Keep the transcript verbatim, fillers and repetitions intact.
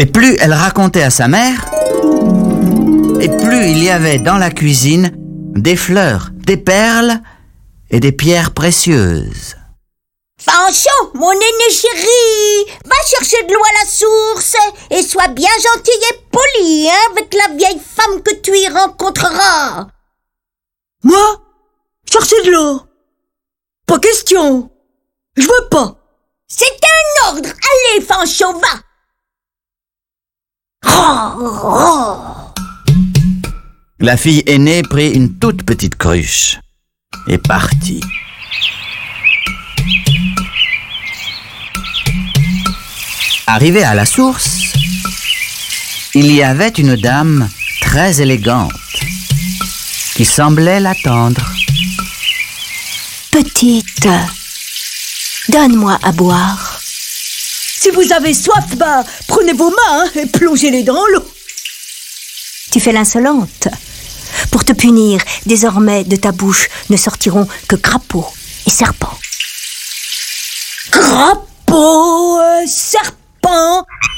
Et plus elle racontait à sa mère, et plus il y avait dans la cuisine des fleurs, des perles et des pierres précieuses. Fanchon, mon aîné chéri, va chercher de l'eau à la source et sois bien gentil et poli, hein, avec la vieille femme que tu y rencontreras. Moi? Chercher de l'eau? Pas question. Je veux pas. C'est un ordre. Allez, Fanchon, va. Oh, oh. La fille aînée prit une toute petite cruche et partit. Arrivée à la source, il y avait une dame très élégante qui semblait l'attendre. Petite, donne-moi à boire. Si vous avez soif, bah, prenez vos mains et plongez-les dans l'eau. Tu fais l'insolente. Pour te punir, désormais de ta bouche ne sortiront que crapauds et serpents. Crapaud, euh, serpent,